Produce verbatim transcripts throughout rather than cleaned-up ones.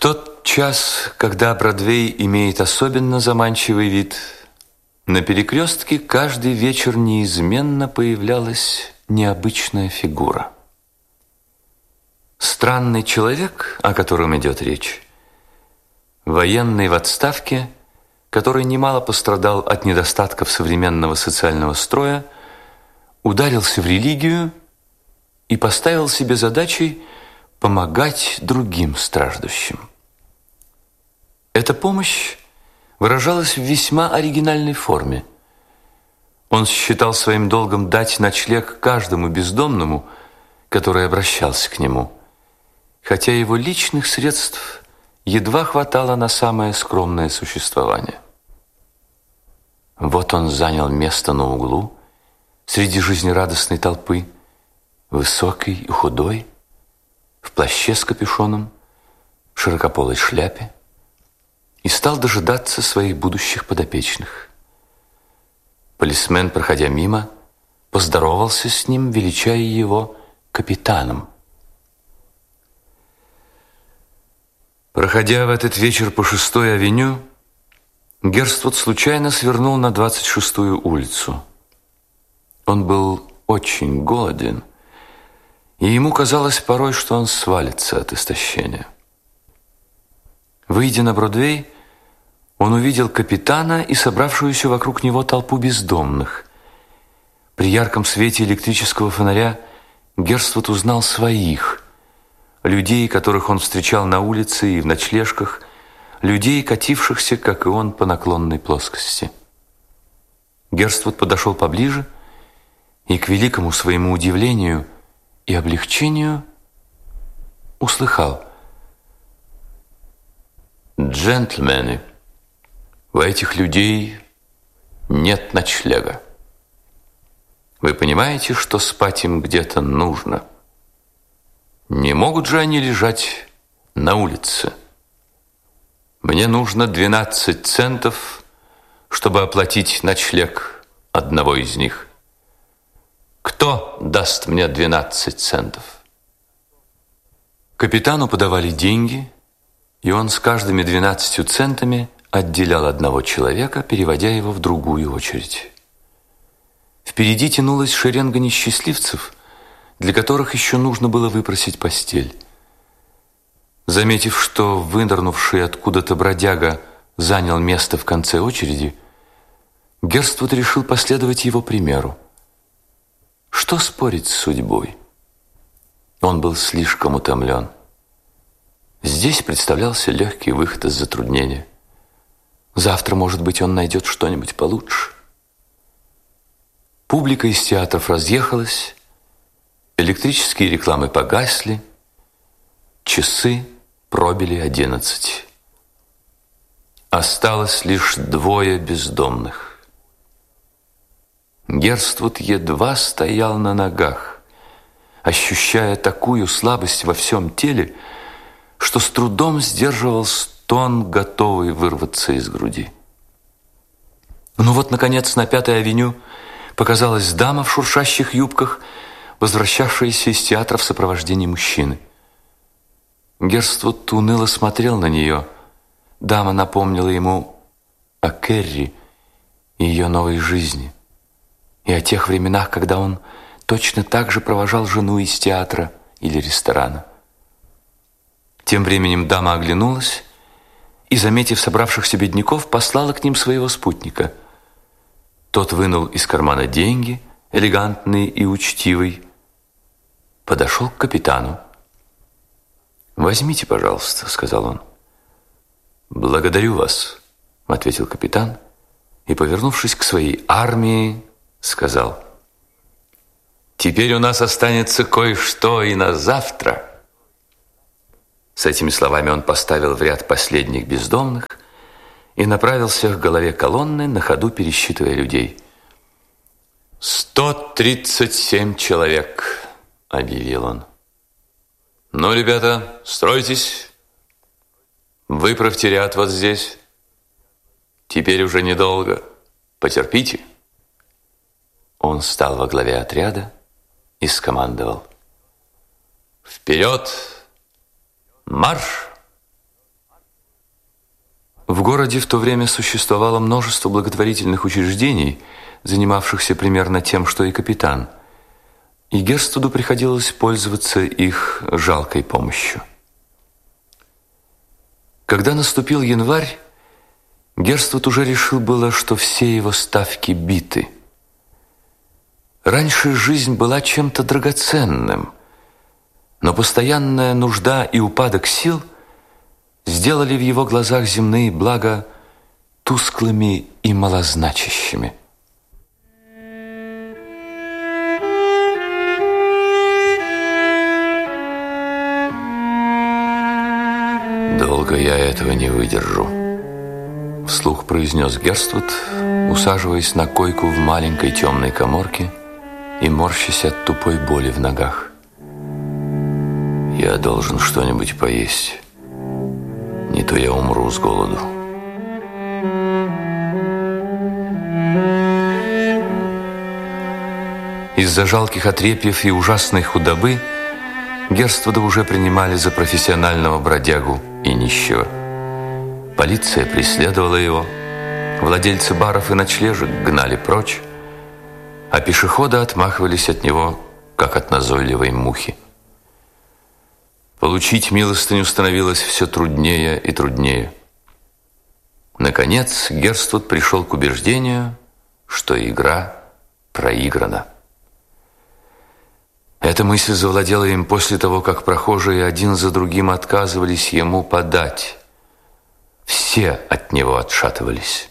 тот час, когда Бродвей имеет особенно заманчивый вид, на перекрестке каждый вечер неизменно появлялась необычная фигура. Странный человек, о котором идет речь, военный в отставке, который немало пострадал от недостатков современного социального строя, ударился в религию и поставил себе задачей помогать другим страждущим. Эта помощь выражалась в весьма оригинальной форме. Он считал своим долгом дать ночлег каждому бездомному, который обращался к нему, хотя его личных средств едва хватало на самое скромное существование. Вот он занял место на углу среди жизнерадостной толпы, высокий и худой, в плаще с капюшоном, в широкополой шляпе, и стал дожидаться своих будущих подопечных. Полисмен, проходя мимо, поздоровался с ним, величая его капитаном. Проходя в этот вечер по шестой авеню, Герствуд случайно свернул на двадцать шестую улицу. Он был очень голоден, и ему казалось порой, что он свалится от истощения. Выйдя на Бродвей, он увидел капитана и собравшуюся вокруг него толпу бездомных. При ярком свете электрического фонаря Герствуд узнал своих, людей, которых он встречал на улице и в ночлежках, людей, катившихся, как и он, по наклонной плоскости. Герствуд подошел поближе и, к великому своему удивлению и облегчению, услыхал: «Джентльмены, у этих людей нет ночлега. Вы понимаете, что спать им где-то нужно? Не могут же они лежать на улице. Мне нужно двенадцать центов, чтобы оплатить ночлег одного из них. Кто даст мне двенадцать центов?» Капитану подавали деньги, и он с каждыми двенадцатью центами отделял одного человека, переводя его в другую очередь. Впереди тянулась шеренга несчастливцев, для которых еще нужно было выпросить постель. Заметив, что вынырнувший откуда-то бродяга занял место в конце очереди, Герствуд решил последовать его примеру. Что спорить с судьбой? Он был слишком утомлен. Здесь представлялся легкий выход из затруднения. Завтра, может быть, он найдет что-нибудь получше. Публика из театров разъехалась, электрические рекламы погасли, часы пробили одиннадцать. Осталось лишь двое бездомных. Герствуд едва стоял на ногах, ощущая такую слабость во всем теле, что с трудом сдерживал стон, готовый вырваться из груди. Ну вот, наконец, на Пятой авеню показалась дама в шуршащих юбках, возвращавшаяся из театра в сопровождении мужчины. Герствуд уныло смотрел на нее. Дама напомнила ему о Керри и ее новой жизни, и о тех временах, когда он точно так же провожал жену из театра или ресторана. Тем временем дама оглянулась и, заметив собравшихся бедняков, послала к ним своего спутника. Тот вынул из кармана деньги, элегантный и учтивый, подошел к капитану. «Возьмите, пожалуйста», — сказал он. «Благодарю вас», — ответил капитан и, повернувшись к своей армии, сказал: «Теперь у нас останется кое-что и на завтра». С этими словами он поставил в ряд последних бездомных и направился к голове колонны, на ходу пересчитывая людей. «Сто тридцать семь человек», — объявил он. «Ну, ребята, стройтесь. Выправьте ряд вот здесь. Теперь уже недолго. Потерпите». Он стал во главе отряда и скомандовал: «Вперед! Марш!» В городе в то время существовало множество благотворительных учреждений, занимавшихся примерно тем, что и капитан, и Герствуду приходилось пользоваться их жалкой помощью. Когда наступил январь, Герствуд уже решил было, что все его ставки биты. Раньше жизнь была чем-то драгоценным, но постоянная нужда и упадок сил сделали в его глазах земные блага тусклыми и малозначащими. «Долго я этого не выдержу», — вслух произнес Герствуд, усаживаясь на койку в маленькой темной каморке и морщась от тупой боли в ногах. «Я должен что-нибудь поесть, не то я умру с голоду». Из-за жалких отрепьев и ужасной худобы Герствуда уже принимали за профессионального бродягу и нищего. Полиция преследовала его, владельцы баров и ночлежек гнали прочь, а пешеходы отмахивались от него, как от назойливой мухи. Получить милостыню становилось все труднее и труднее. Наконец, Герствуд пришел к убеждению, что игра проиграна. Эта мысль завладела им после того, как прохожие один за другим отказывались ему подать. Все от него отшатывались.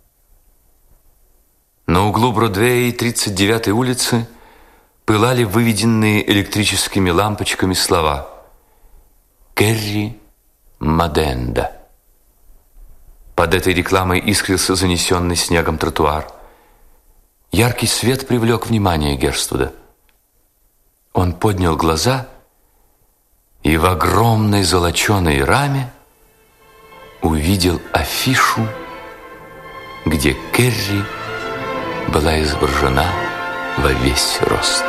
На углу Бродвея и тридцать девятой улицы пылали выведенные электрическими лампочками слова «Керри Маденда». Под этой рекламой искрился занесенный снегом тротуар. Яркий свет привлек внимание Герствуда. Он поднял глаза и в огромной золоченой раме увидел афишу, где Керри была изображена во весь рост.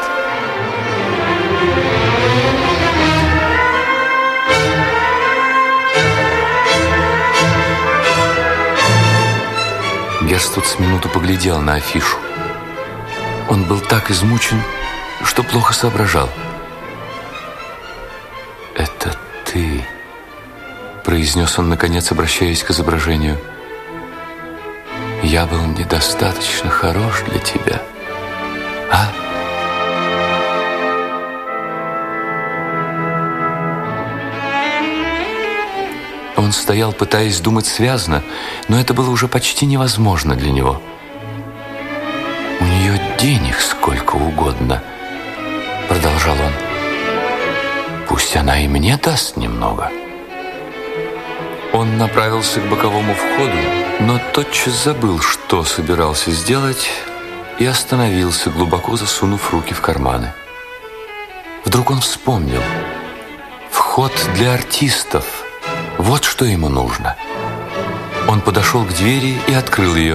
Герствуд с минуту поглядел на афишу. Он был так измучен, что плохо соображал. «Это ты», — произнес он, наконец, обращаясь к изображению. «Я был недостаточно хорош для тебя, а?» Он стоял, пытаясь думать связно, но это было уже почти невозможно для него. «У нее денег сколько угодно», — продолжал он. «Пусть она и мне даст немного». Он направился к боковому входу, но тотчас забыл, что собирался сделать, и остановился, глубоко засунув руки в карманы. Вдруг он вспомнил. Вход для артистов. Вот что ему нужно. Он подошел к двери и открыл ее.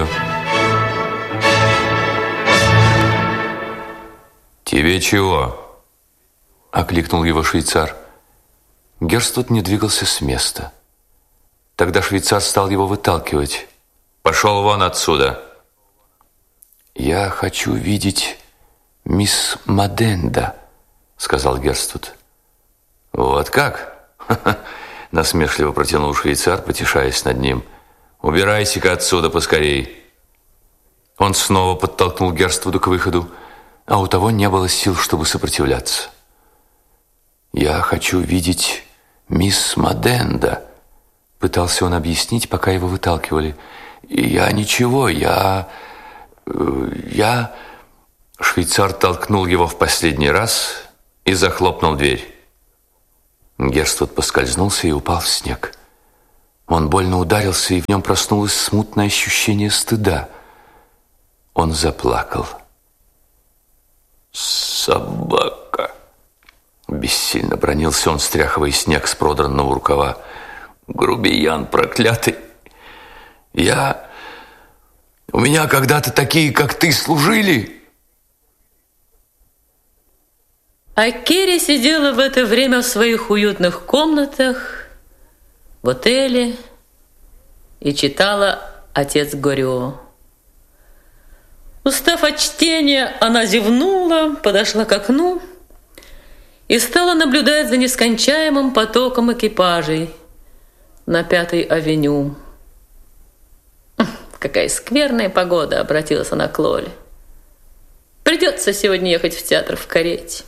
«Тебе чего?» — окликнул его швейцар. Герствуд не двигался с места. Тогда швейцар стал его выталкивать. «Пошел вон отсюда!» «Я хочу видеть мисс Маденда», — сказал Герствуд. «Вот как?» — насмешливо протянул швейцар, потешаясь над ним. «Убирайся-ка отсюда поскорей!» Он снова подтолкнул Герствуда к выходу, а у того не было сил, чтобы сопротивляться. «Я хочу видеть мисс Маденда», — пытался он объяснить, пока его выталкивали. «Я ничего, я... я...» Швейцар толкнул его в последний раз и захлопнул дверь. Герствуд поскользнулся и упал в снег. Он больно ударился, и в нем проснулось смутное ощущение стыда. Он заплакал. «Собака!» Бессильно бранился он, стряхивая снег с продранного рукава. «Грубиян проклятый! Я... У меня когда-то такие, как ты, служили!» А Керри сидела в это время в своих уютных комнатах в отеле и читала «Отец Гoriot». Устав от чтения, она зевнула, подошла к окну и стала наблюдать за нескончаемым потоком экипажей на Пятой авеню. «Какая скверная погода!» — обратилась она к Лоле. «Придется сегодня ехать в театр в карете».